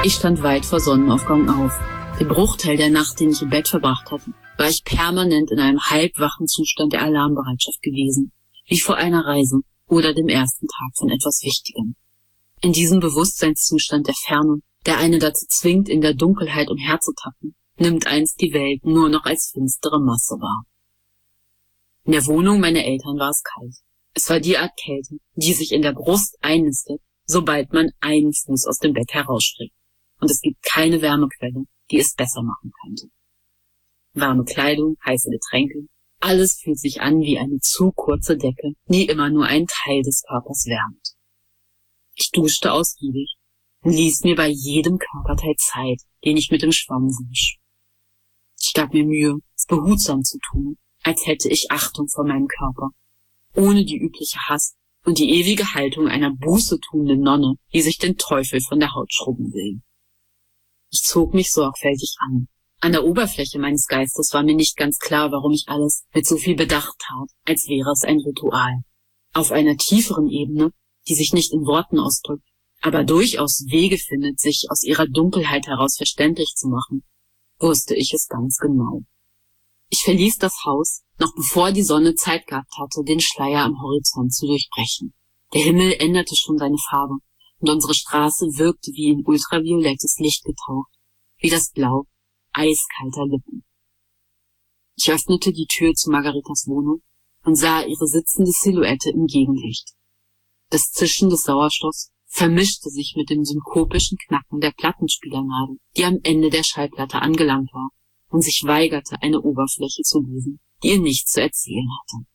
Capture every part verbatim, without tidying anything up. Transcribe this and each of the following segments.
Ich stand weit vor Sonnenaufgang auf. Der Bruchteil der Nacht, den ich im Bett verbracht hatte, war ich permanent in einem halbwachen Zustand der Alarmbereitschaft gewesen, wie vor einer Reise oder dem ersten Tag von etwas Wichtigem. In diesem Bewusstseinszustand der Ferne, der eine dazu zwingt, in der Dunkelheit umherzutappen, nimmt einst die Welt nur noch als finstere Masse wahr. In der Wohnung meiner Eltern war es kalt. Es war die Art Kälte, die sich in der Brust einnistet, sobald man einen Fuß aus dem Bett herausstreckt. Und es gibt keine Wärmequelle, die es besser machen könnte. Warme Kleidung, heiße Getränke, alles fühlt sich an wie eine zu kurze Decke, die immer nur einen Teil des Körpers wärmt. Ich duschte ausgiebig und ließ mir bei jedem Körperteil Zeit, den ich mit dem Schwamm wusch. Ich gab mir Mühe, es behutsam zu tun, als hätte ich Achtung vor meinem Körper, ohne die übliche Hast und die ewige Haltung einer bußetuenden Nonne, die sich den Teufel von der Haut schrubben will. Ich zog mich sorgfältig an. An der Oberfläche meines Geistes war mir nicht ganz klar, warum ich alles mit so viel Bedacht tat, als wäre es ein Ritual. Auf einer tieferen Ebene, die sich nicht in Worten ausdrückt, aber durchaus Wege findet, sich aus ihrer Dunkelheit heraus verständlich zu machen, wusste ich es ganz genau. Ich verließ das Haus, noch bevor die Sonne Zeit gehabt hatte, den Schleier am Horizont zu durchbrechen. Der Himmel änderte schon seine Farbe, und unsere Straße wirkte wie in ultraviolettes Licht getaucht, wie das Blau eiskalter Lippen. Ich öffnete die Tür zu Margaritas Wohnung und sah ihre sitzende Silhouette im Gegenlicht. Das Zischen des Sauerstoffs vermischte sich mit dem synkopischen Knacken der Plattenspielernadel, die am Ende der Schallplatte angelangt war und sich weigerte, eine Oberfläche zu lösen, die ihr nichts zu erzählen hatte.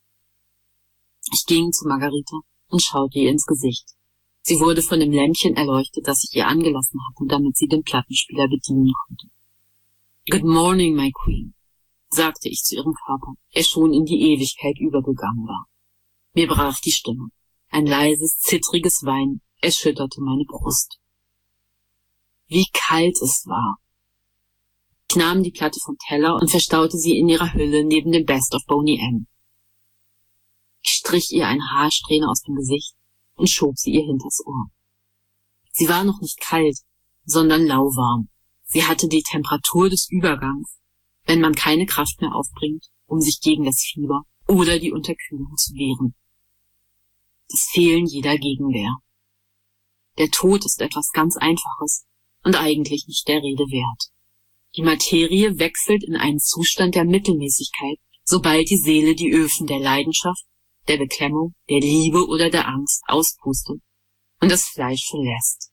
Ich ging zu Margarita und schaute ihr ins Gesicht. Sie wurde von dem Lämpchen erleuchtet, das ich ihr angelassen hatte, damit sie den Plattenspieler bedienen konnte. »Good morning, my queen«, sagte ich zu ihrem Körper, der schon in die Ewigkeit übergegangen war. Mir brach die Stimme. Ein leises, zittriges Weinen erschütterte meine Brust. Wie kalt es war. Ich nahm die Platte vom Teller und verstaute sie in ihrer Hülle neben dem Best of Boney M. Ich strich ihr eine Haarsträhne aus dem Gesicht und schob sie ihr hinters Ohr. Sie war noch nicht kalt, sondern lauwarm. Sie hatte die Temperatur des Übergangs, wenn man keine Kraft mehr aufbringt, um sich gegen das Fieber oder die Unterkühlung zu wehren. Das Fehlen jeder Gegenwehr. Der Tod ist etwas ganz Einfaches und eigentlich nicht der Rede wert. Die Materie wechselt in einen Zustand der Mittelmäßigkeit, sobald die Seele die Öfen der Leidenschaft, der Beklemmung, der Liebe oder der Angst auspustet und das Fleisch verlässt.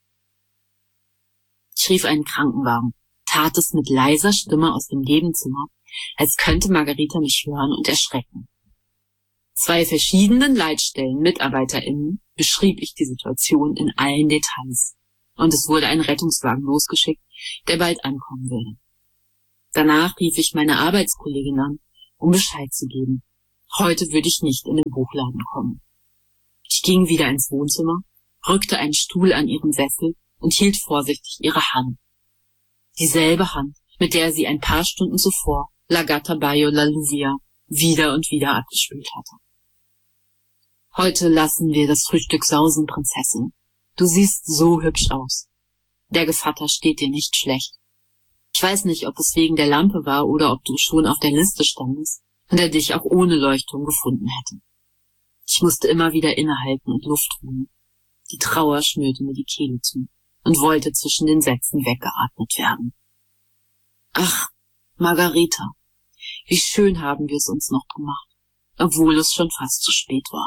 Ich rief einen Krankenwagen, tat es mit leiser Stimme aus dem Nebenzimmer, als könnte Margarita mich hören und erschrecken. Zwei verschiedenen Leitstellen MitarbeiterInnen beschrieb ich die Situation in allen Details, und es wurde ein Rettungswagen losgeschickt, der bald ankommen würde. Danach rief ich meine Arbeitskollegin an, um Bescheid zu geben. Heute würde ich nicht in den Buchladen kommen. Ich ging wieder ins Wohnzimmer, rückte einen Stuhl an ihren Sessel und hielt vorsichtig ihre Hand. Dieselbe Hand, mit der sie ein paar Stunden zuvor La Gatta Baio la Lluvia wieder und wieder abgespielt hatte. Heute lassen wir das Frühstück sausen, Prinzessin. Du siehst so hübsch aus. Der Gevatter steht dir nicht schlecht. Ich weiß nicht, ob es wegen der Lampe war oder ob du schon auf der Liste standest und er dich auch ohne Leuchtturm gefunden hätte. Ich musste immer wieder innehalten und Luft holen. Die Trauer schnürte mir die Kehle zu und wollte zwischen den Sätzen weggeatmet werden. Ach, Margarita, wie schön haben wir es uns noch gemacht, obwohl es schon fast zu spät war.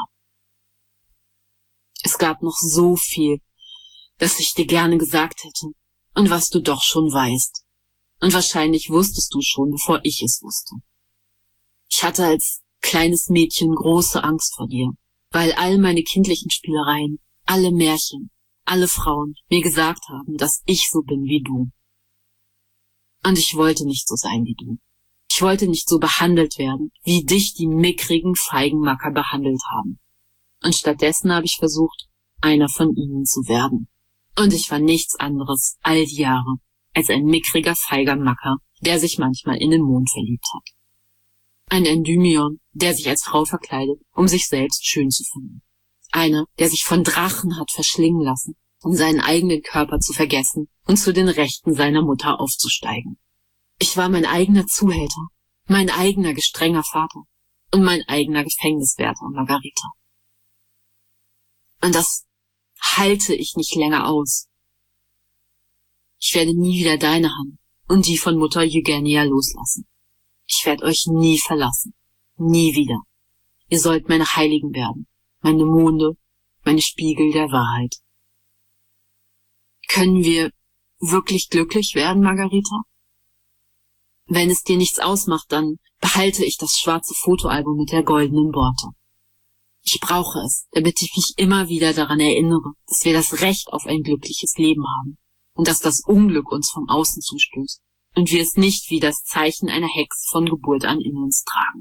Es gab noch so viel, das ich dir gerne gesagt hätte und was du doch schon weißt. Und wahrscheinlich wusstest du schon, bevor ich es wusste. Ich hatte als kleines Mädchen große Angst vor dir, weil all meine kindlichen Spielereien, alle Märchen, alle Frauen mir gesagt haben, dass ich so bin wie du. Und ich wollte nicht so sein wie du. Ich wollte nicht so behandelt werden, wie dich die mickrigen, feigen Macker behandelt haben. Und stattdessen habe ich versucht, einer von ihnen zu werden. Und ich war nichts anderes all die Jahre als ein mickriger, feiger Macker, der sich manchmal in den Mond verliebt hat. Ein Endymion, der sich als Frau verkleidet, um sich selbst schön zu finden. Einer, der sich von Drachen hat verschlingen lassen, um seinen eigenen Körper zu vergessen und zu den Rechten seiner Mutter aufzusteigen. Ich war mein eigener Zuhälter, mein eigener gestrenger Vater und mein eigener Gefängniswärter, Margarita. Und das halte ich nicht länger aus. Ich werde nie wieder deine Hand und die von Mutter Eugenia loslassen. Ich werde euch nie verlassen. Nie wieder. Ihr sollt meine Heiligen werden, meine Monde, meine Spiegel der Wahrheit. Können wir wirklich glücklich werden, Margarita? Wenn es dir nichts ausmacht, dann behalte ich das schwarze Fotoalbum mit der goldenen Borte. Ich brauche es, damit ich mich immer wieder daran erinnere, dass wir das Recht auf ein glückliches Leben haben und dass das Unglück uns vom Außen zustößt und wir es nicht wie das Zeichen einer Hexe von Geburt an in uns tragen.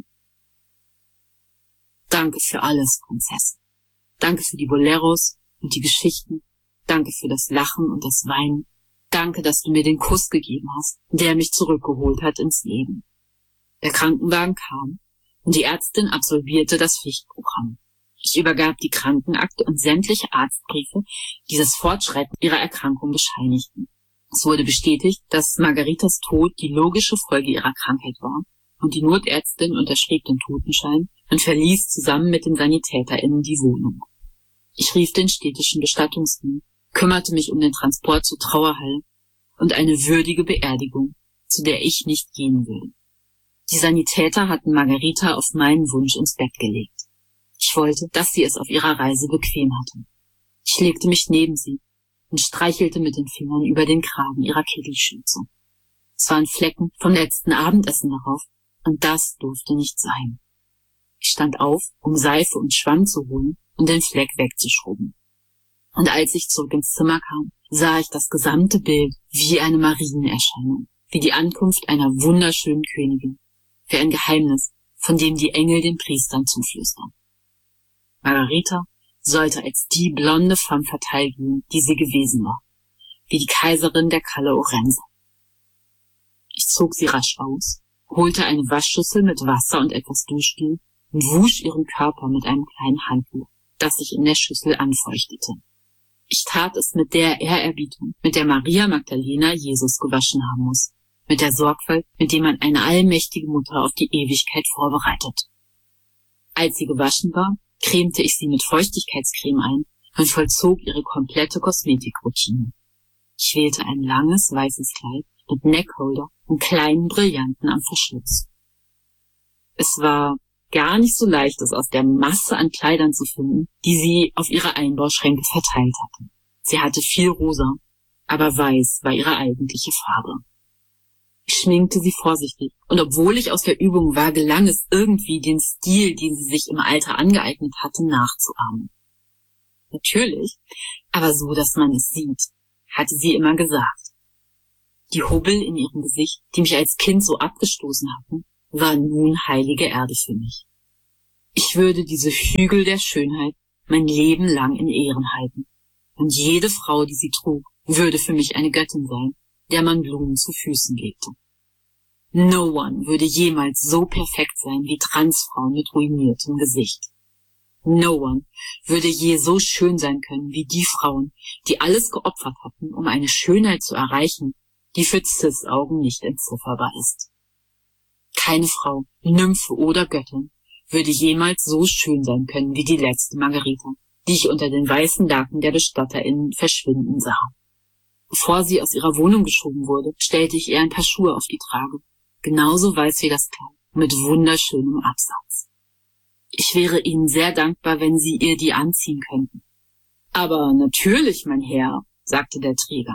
Danke für alles, Prinzessin. Danke für die Boleros und die Geschichten. Danke für das Lachen und das Weinen. Danke, dass du mir den Kuss gegeben hast, der mich zurückgeholt hat ins Leben. Der Krankenwagen kam und die Ärztin absolvierte das Pflichtprogramm. Ich übergab die Krankenakte und sämtliche Arztbriefe, die das Fortschreiten ihrer Erkrankung bescheinigten. Es wurde bestätigt, dass Margaritas Tod die logische Folge ihrer Krankheit war, und die Notärztin unterschrieb den Totenschein und verließ zusammen mit den SanitäterInnen die Wohnung. Ich rief den städtischen Bestattungsdienst, kümmerte mich um den Transport zur Trauerhalle und eine würdige Beerdigung, zu der ich nicht gehen würde. Die Sanitäter hatten Margarita auf meinen Wunsch ins Bett gelegt. Ich wollte, dass sie es auf ihrer Reise bequem hatte. Ich legte mich neben sie und streichelte mit den Fingern über den Kragen ihrer Kittelschürze. Es waren Flecken vom letzten Abendessen darauf, und das durfte nicht sein. Ich stand auf, um Seife und Schwamm zu holen und den Fleck wegzuschrubben. Und als ich zurück ins Zimmer kam, sah ich das gesamte Bild wie eine Marienerscheinung, wie die Ankunft einer wunderschönen Königin, wie ein Geheimnis, von dem die Engel den Priestern zuflüstern. Margarita sollte als die blonde femme fatale gehen, die sie gewesen war, wie die Kaiserin der Calle Orense. Ich zog sie rasch aus, holte eine Waschschüssel mit Wasser und etwas Duschgel und wusch ihren Körper mit einem kleinen Handtuch, das ich in der Schüssel anfeuchtete. Ich tat es mit der Ehrerbietung, mit der Maria Magdalena Jesus gewaschen haben muss, mit der Sorgfalt, mit der man eine allmächtige Mutter auf die Ewigkeit vorbereitet. Als sie gewaschen war, cremte ich sie mit Feuchtigkeitscreme ein und vollzog ihre komplette Kosmetikroutine. Ich wählte ein langes, weißes Kleid mit Neckholder und kleinen Brillanten am Verschluss. Es war gar nicht so leicht, es aus der Masse an Kleidern zu finden, die sie auf ihre Einbauschränke verteilt hatte. Sie hatte viel rosa, aber weiß war ihre eigentliche Farbe. Ich schminkte sie vorsichtig, und obwohl ich aus der Übung war, gelang es irgendwie, den Stil, den sie sich im Alter angeeignet hatte, nachzuahmen. Natürlich, aber so, dass man es sieht, hatte sie immer gesagt. Die Hubbel in ihrem Gesicht, die mich als Kind so abgestoßen hatten, waren nun heilige Erde für mich. Ich würde diese Hügel der Schönheit mein Leben lang in Ehren halten, und jede Frau, die sie trug, würde für mich eine Göttin sein, der man Blumen zu Füßen legte. No one würde jemals so perfekt sein wie Transfrauen mit ruiniertem Gesicht. No one würde je so schön sein können wie die Frauen, die alles geopfert hatten, um eine Schönheit zu erreichen, die für Cis-Augen nicht entzifferbar ist. Keine Frau, Nymphe oder Göttin würde jemals so schön sein können wie die letzte Margarita, die ich unter den weißen Laken der BestatterInnen verschwinden sah. Bevor sie aus ihrer Wohnung geschoben wurde, stellte ich ihr ein paar Schuhe auf die Trage, genauso weiß wie das Kleid, mit wunderschönem Absatz. Ich wäre Ihnen sehr dankbar, wenn Sie ihr die anziehen könnten. Aber natürlich, mein Herr, sagte der Träger.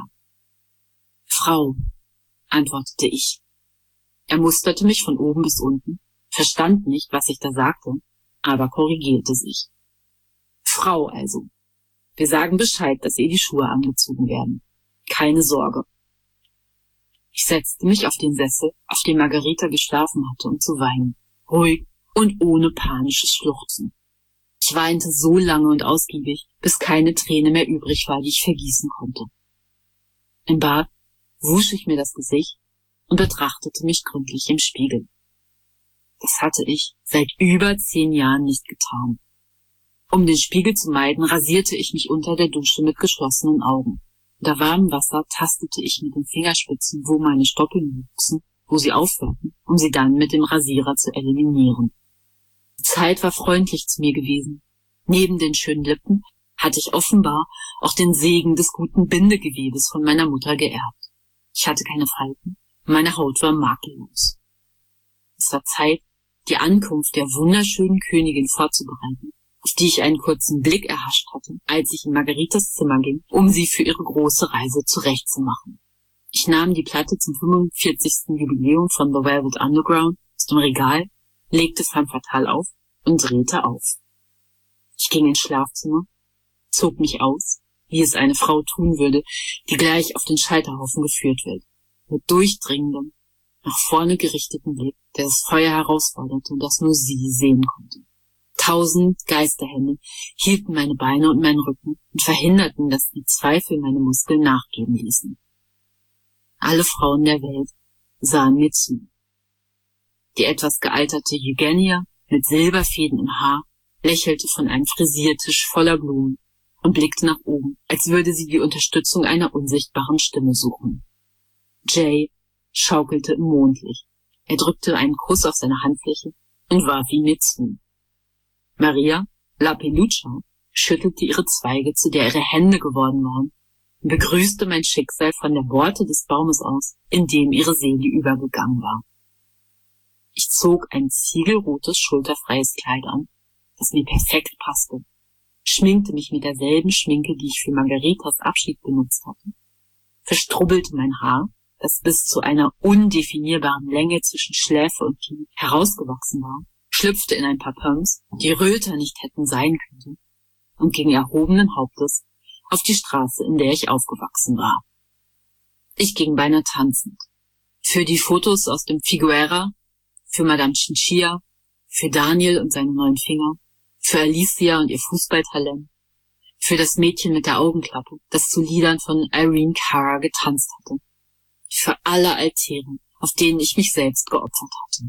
Frau, antwortete ich. Er musterte mich von oben bis unten, verstand nicht, was ich da sagte, aber korrigierte sich. Frau also. Wir sagen Bescheid, dass ihr die Schuhe angezogen werden. Keine Sorge. Ich setzte mich auf den Sessel, auf dem Margarita geschlafen hatte, um zu weinen, ruhig und ohne panisches Schluchzen. Ich weinte so lange und ausgiebig, bis keine Träne mehr übrig war, die ich vergießen konnte. Im Bad wusch ich mir das Gesicht und betrachtete mich gründlich im Spiegel. Das hatte ich seit über zehn Jahren nicht getan. Um den Spiegel zu meiden, rasierte ich mich unter der Dusche mit geschlossenen Augen. Unter warmem Wasser tastete ich mit den Fingerspitzen, wo meine Stoppeln wuchsen, wo sie aufhörten, um sie dann mit dem Rasierer zu eliminieren. Die Zeit war freundlich zu mir gewesen. Neben den schönen Lippen hatte ich offenbar auch den Segen des guten Bindegewebes von meiner Mutter geerbt. Ich hatte keine Falten, meine Haut war makellos. Es war Zeit, die Ankunft der wunderschönen Königin vorzubereiten, auf die ich einen kurzen Blick erhascht hatte, als ich in Margaritas Zimmer ging, um sie für ihre große Reise zurechtzumachen. Ich nahm die Platte zum fünfundvierzigsten Jubiläum von The Velvet Underground aus dem Regal, legte Femme Fatale auf und drehte auf. Ich ging ins Schlafzimmer, zog mich aus, wie es eine Frau tun würde, die gleich auf den Scheiterhaufen geführt wird, mit durchdringendem, nach vorne gerichteten Blick, der das Feuer herausforderte und das nur sie sehen konnte. Tausend Geisterhände hielten meine Beine und meinen Rücken und verhinderten, dass die Zweifel meine Muskeln nachgeben ließen. Alle Frauen der Welt sahen mir zu. Die etwas gealterte Eugenia mit Silberfäden im Haar lächelte von einem Frisiertisch voller Blumen und blickte nach oben, als würde sie die Unterstützung einer unsichtbaren Stimme suchen. Jay schaukelte im Mondlicht. Er drückte einen Kuss auf seine Handfläche und warf ihn mir zu. Maria, La Pelucha, schüttelte ihre Zweige, zu der ihre Hände geworden waren, und begrüßte mein Schicksal von der Borte des Baumes aus, in dem ihre Seele übergegangen war. Ich zog ein ziegelrotes, schulterfreies Kleid an, das mir perfekt passte, schminkte mich mit derselben Schminke, die ich für Margaritas Abschied benutzt hatte, verstrubbelte mein Haar, das bis zu einer undefinierbaren Länge zwischen Schläfe und Kinn herausgewachsen war, schlüpfte in ein paar Pumps, die röter nicht hätten sein können, und ging erhobenen Hauptes auf die Straße, in der ich aufgewachsen war. Ich ging beinahe tanzend. Für die Fotos aus dem Figuera, für Madame Chinchilla, für Daniel und seine neuen Finger, für Alicia und ihr Fußballtalent, für das Mädchen mit der Augenklappe, das zu Liedern von Irene Cara getanzt hatte, für alle Altäre, auf denen ich mich selbst geopfert hatte.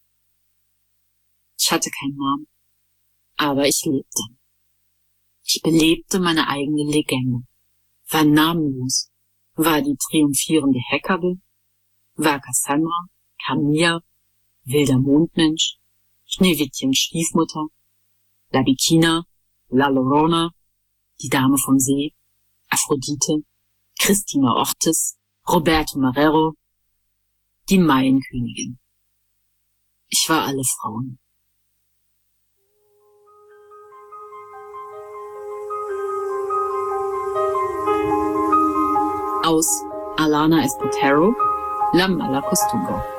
Ich hatte keinen Namen, aber ich lebte. Ich belebte meine eigene Legende, war namenlos, war die triumphierende Heckabel, war Cassandra, Camilla, wilder Mondmensch, Schneewittchens Stiefmutter, La Bikina, La Llorona, die Dame vom See, Aphrodite, Christina Ortiz, Roberto Marrero, die Maienkönigin. Ich war alle Frauen. Aus Alana Espotero, La Mala Costumbre.